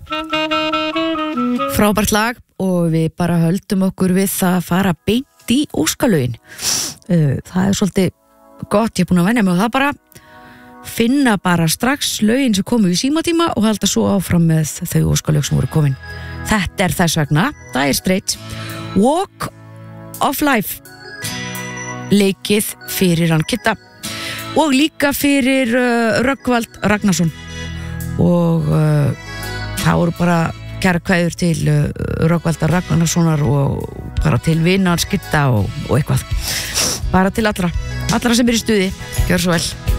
Frábært lag og við bara höldum okkur við það að fara beint í óskalögin. Það svolítið gott, ég búin að venja mig og það bara finna bara strax lögin sem komu í símatíma og halda svo áfram með þau óskalög sem voru komin. Þetta þess vegna, Dire Straits, Walk of Life, leikið fyrir hann Kitta og líka fyrir Rögnvald Ragnarsson og það voru bara kæra kveður til Rögnvaldar Ragnarssonar og bara til vina hans Kitta og eitthvað bara til allra sem í stuði, gjör svo vel.